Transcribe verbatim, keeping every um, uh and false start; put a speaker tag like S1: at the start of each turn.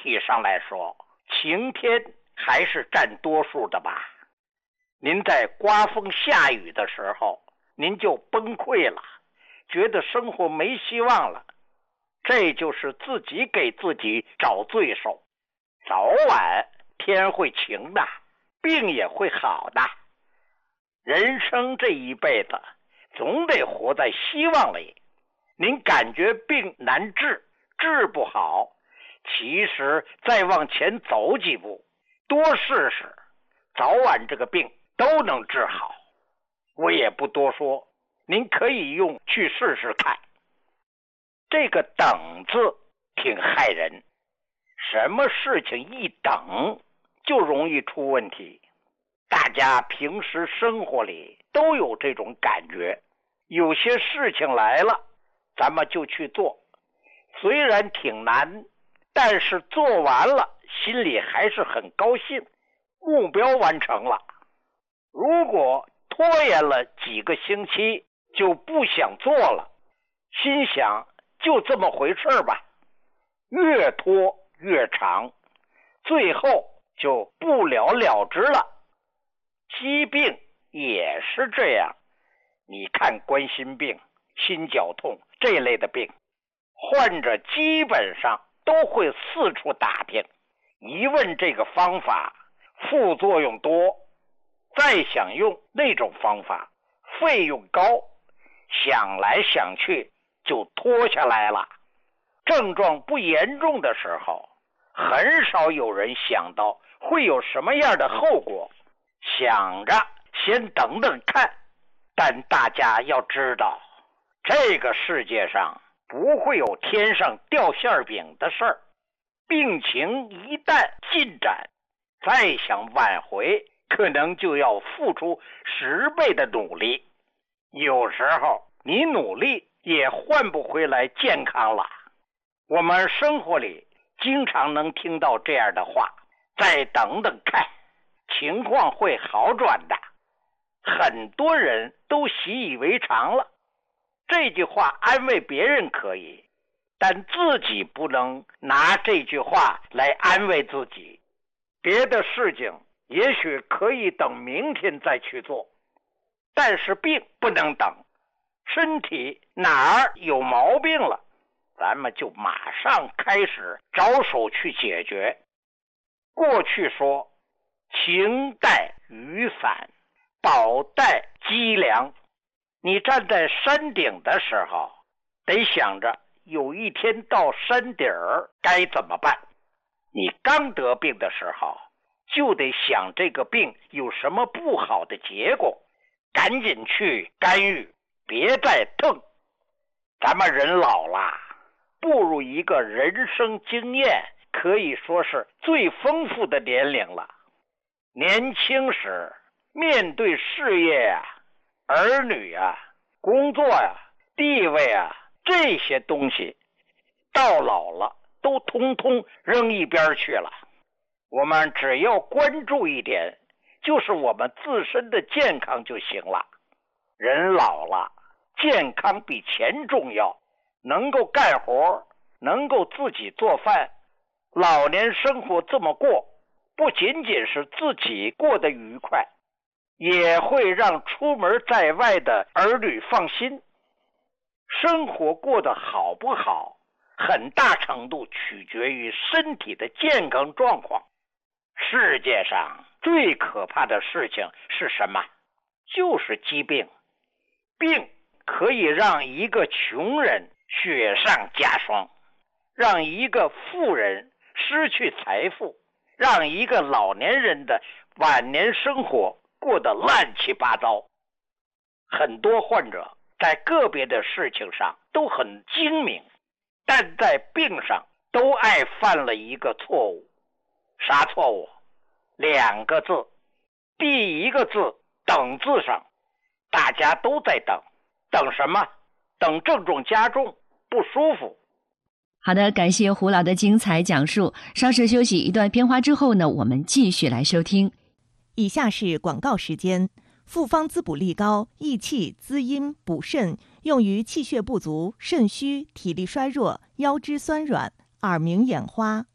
S1: 体上来说，晴天还是占多数的吧。您在刮风下雨的时候，您就崩溃了，觉得生活没希望了，这就是自己给自己找罪受。早晚天会晴的，病也会好的。人生这一辈子总得活在希望里。您感觉病难治，治不好，其实再往前走几步，多试试，早晚这个病都能治好。我也不多说，您可以用去试试看。这个等字挺害人，什么事情一等就容易出问题。大家平时生活里都有这种感觉，有些事情来了，咱们就去做，虽然挺难，但是做完了心里还是很高兴，目标完成了。如果拖延了几个星期就不想做了，心想就这么回事吧，越拖越长，最后就不了了之了。疾病也是这样，你看冠心病、心绞痛这类的病，患者基本上都会四处打听，一问这个方法副作用多，再想用那种方法费用高，想来想去就拖下来了。症状不严重的时候，很少有人想到会有什么样的后果，想着先等等看。但大家要知道，这个世界上不会有天上掉馅饼的事儿，病情一旦进展，再想挽回可能就要付出十倍的努力，有时候你努力也换不回来健康了。我们生活里经常能听到这样的话，再等等看，情况会好转的。很多人都习以为常了，这句话安慰别人可以，但自己不能拿这句话来安慰自己。别的事情也许可以等明天再去做，但是病不能等。身体哪儿有毛病了，咱们就马上开始着手去解决。过去说晴带雨伞，宝带积粮，你站在山顶的时候，得想着有一天到山顶儿该怎么办。你刚得病的时候，就得想这个病有什么不好的结果，赶紧去干预，别再疼。咱们人老了，步入一个人生经验可以说是最丰富的年龄了。年轻时面对事业啊、儿女啊、工作啊、地位啊这些东西，到老了都通通扔一边去了。我们只要关注一点，就是我们自身的健康就行了。人老了，健康比钱重要，能够干活，能够自己做饭，老年生活这么过，不仅仅是自己过得愉快，也会让出门在外的儿女放心。生活过得好不好，很大程度取决于身体的健康状况。世界上最可怕的事情是什么？就是疾病。病可以让一个穷人雪上加霜，让一个富人失去财富，让一个老年人的晚年生活过得乱七八糟。很多患者在个别的事情上都很精明，但在病上都爱犯了一个错误。啥错误？两个字。第一个字等字上，大家都在等。等什么？等症状加重，不舒服。
S2: 好的，感谢胡老的精彩讲述。稍事休息一段片花之后呢，我们继续来收听。
S3: 以下是广告时间。复方滋补力高，益气滋阴补肾，用于气血不足、肾虚、体力衰弱、腰肢酸软、耳鸣眼花、